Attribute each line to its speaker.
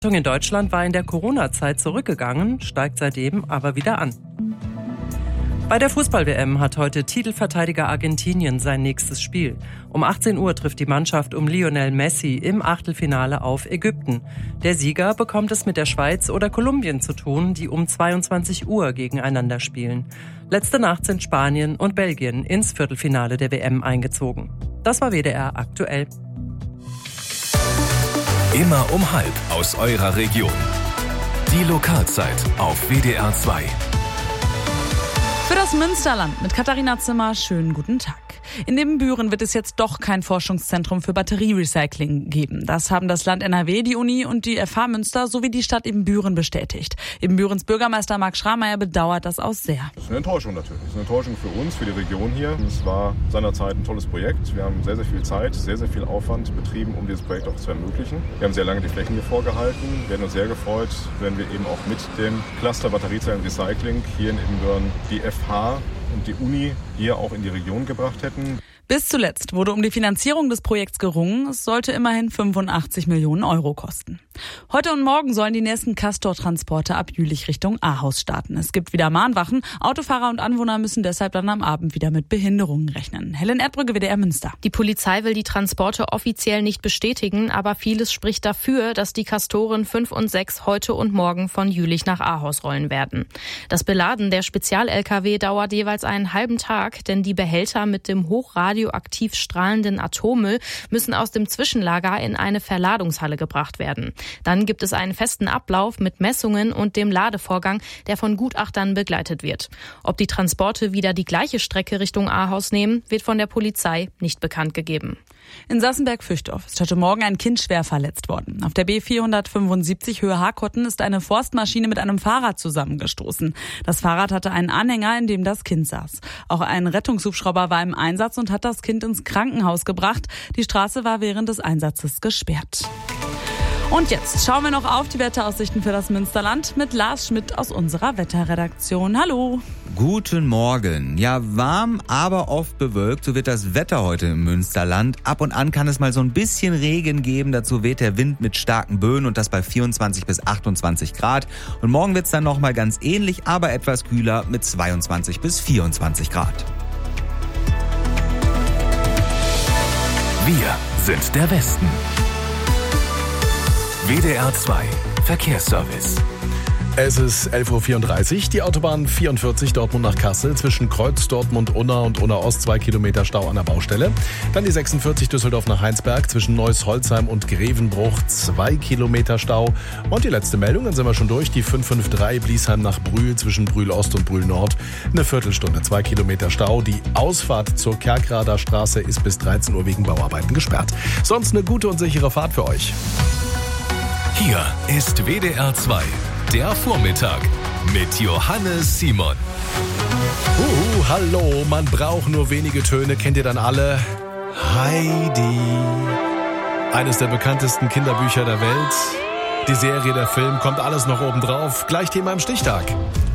Speaker 1: In Deutschland war in der Corona-Zeit zurückgegangen, steigt seitdem aber wieder an. Bei der Fußball-WM hat heute Titelverteidiger Argentinien sein nächstes Spiel. Um 18 Uhr trifft die Mannschaft um Lionel Messi im Achtelfinale auf Ägypten. Der Sieger bekommt es mit der Schweiz oder Kolumbien zu tun, die um 22 Uhr gegeneinander spielen. Letzte Nacht sind Spanien und Belgien ins Viertelfinale der WM eingezogen. Das war WDR aktuell.
Speaker 2: Immer um 12 aus eurer Region. Die Lokalzeit auf WDR 2.
Speaker 3: Für das Münsterland mit Katharina Zimmer, schönen guten Tag. In Ibbenbüren wird es jetzt doch kein Forschungszentrum für Batterierecycling geben. Das haben das Land NRW, die Uni und die FH Münster sowie die Stadt Ibbenbüren bestätigt. Ibbenbürens Bürgermeister Marc Schrammeier bedauert das auch sehr.
Speaker 4: Das ist eine Enttäuschung natürlich. Das ist eine Enttäuschung für uns, für die Region hier. Es war seinerzeit ein tolles Projekt. Wir haben sehr, sehr viel Zeit, sehr, sehr viel Aufwand betrieben, um dieses Projekt auch zu ermöglichen. Wir haben sehr lange die Flächen hier vorgehalten. Wir hätten uns sehr gefreut, wenn wir eben auch mit dem Cluster Batteriezellen Recycling hier in Ibbenbüren die FH und die Uni hier auch in die Region gebracht hätten.
Speaker 3: Bis zuletzt wurde um die Finanzierung des Projekts gerungen. Es sollte immerhin 85 Millionen Euro kosten. Heute und morgen sollen die nächsten Castor-Transporte ab Jülich Richtung Ahaus starten. Es gibt wieder Mahnwachen. Autofahrer und Anwohner müssen deshalb dann am Abend wieder mit Behinderungen rechnen. Helen Erdbrücke, WDR Münster.
Speaker 5: Die Polizei will die Transporte offiziell nicht bestätigen, aber vieles spricht dafür, dass die Castoren 5 und 6 heute und morgen von Jülich nach Ahaus rollen werden. Das Beladen der Spezial-LKW dauert jeweils einen halben Tag, denn die Behälter mit dem hochradioaktiv strahlenden Atommüll müssen aus dem Zwischenlager in eine Verladungshalle gebracht werden. Dann gibt es einen festen Ablauf mit Messungen und dem Ladevorgang, der von Gutachtern begleitet wird. Ob die Transporte wieder die gleiche Strecke Richtung Ahaus nehmen, wird von der Polizei nicht bekannt gegeben.
Speaker 3: In Sassenberg-Füchtdorf ist heute Morgen ein Kind schwer verletzt worden. Auf der B475 Höhe Hakotten ist eine Forstmaschine mit einem Fahrrad zusammengestoßen. Das Fahrrad hatte einen Anhänger, in dem das Kind saß. Auch ein Rettungshubschrauber war im Einsatz und hat das Kind ins Krankenhaus gebracht. Die Straße war während des Einsatzes gesperrt. Und jetzt schauen wir noch auf die Wetteraussichten für das Münsterland mit Lars Schmidt aus unserer Wetterredaktion. Hallo.
Speaker 6: Guten Morgen. Ja, warm, aber oft bewölkt. So wird das Wetter heute im Münsterland. Ab und an kann es mal so ein bisschen Regen geben. Dazu weht der Wind mit starken Böen und das bei 24 bis 28 Grad. Und morgen wird es dann nochmal ganz ähnlich, aber etwas kühler mit 22 bis 24 Grad.
Speaker 2: Wir sind der Westen. WDR 2 Verkehrsservice.
Speaker 7: Es ist 11.34 Uhr. Die Autobahn 44 Dortmund nach Kassel zwischen Kreuz, Dortmund, Unna und Unna Ost 2 Kilometer Stau an der Baustelle. Dann die 46 Düsseldorf nach Heinsberg zwischen Neuss-Holzheim und Grevenbruch 2 Kilometer Stau. Und die letzte Meldung, dann sind wir schon durch. Die 553 Bliesheim nach Brühl zwischen Brühl Ost und Brühl Nord. Eine Viertelstunde, 2 Kilometer Stau. Die Ausfahrt zur Kerkrader Straße ist bis 13 Uhr wegen Bauarbeiten gesperrt. Sonst eine gute und sichere Fahrt für euch.
Speaker 2: Hier ist WDR 2, der Vormittag mit Johannes Simon.
Speaker 7: Hallo, man braucht nur wenige Töne, kennt ihr dann alle? Heidi. Eines der bekanntesten Kinderbücher der Welt. Die Serie, der Film, kommt alles noch obendrauf. Gleich Thema im Stichtag.